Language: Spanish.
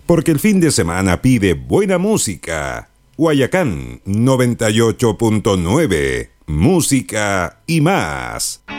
Porque el fin de semana pide buena música. Guayacán 98.9. Música y más.